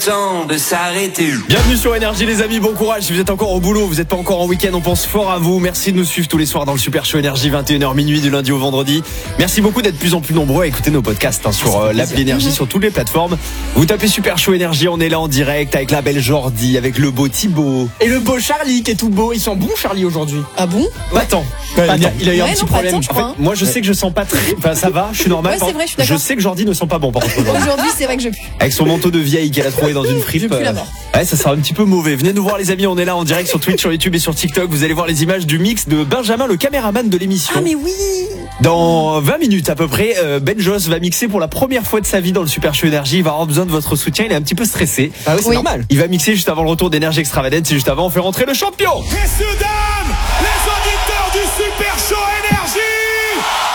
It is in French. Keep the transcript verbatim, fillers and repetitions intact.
De s'arrêter. Bienvenue sur Énergie les amis, bon courage. Si vous êtes encore au boulot, vous n'êtes pas encore en week-end, on pense fort à vous. Merci de nous suivre tous les soirs dans le Super Show Énergie, vingt et une heures minuit du lundi au vendredi. Merci beaucoup d'être de plus en plus nombreux à écouter nos podcasts hein, sur euh, l'appli Énergie, sur toutes les plateformes. Vous tapez Super Show Énergie, on est là en direct avec la belle Jordi, avec le beau Thibaut. Et le beau Charlie qui est tout beau. Ils sont bons Charlie aujourd'hui. Ah bon? Pas tant. Pas Pas il, a, tant. il a eu Ouais, un petit non, pas problème. tant, je crois, hein. Moi je sais que je sens pas très... Enfin ça va, je suis normal. Ouais, c'est vrai, je suis d'accord. sais que Jordi ne sent pas bon par contre aujourd'hui. Aujourd'hui, c'est vrai que je pue. Avec son manteau de vieille qu'elle a trouvé dans une fripe. Je pue la mort. Ouais, ça sera un petit peu mauvais. Venez nous voir les amis, on est là en direct sur Twitch, sur YouTube et sur TikTok. Vous allez voir les images du mix de Benjamin, le caméraman de l'émission. Ah mais oui. Dans vingt minutes à peu près, euh, Ben Joss va mixer pour la première fois de sa vie dans le Super Show Énergie. Il va avoir besoin de votre soutien, il est un petit peu stressé. Ah oui, c'est Oui. normal. Il va mixer juste avant le retour d'Énergie Extravagance et juste avant on fait rentrer le champion. Messieurs, dames, les auditeurs du Super Show Énergie,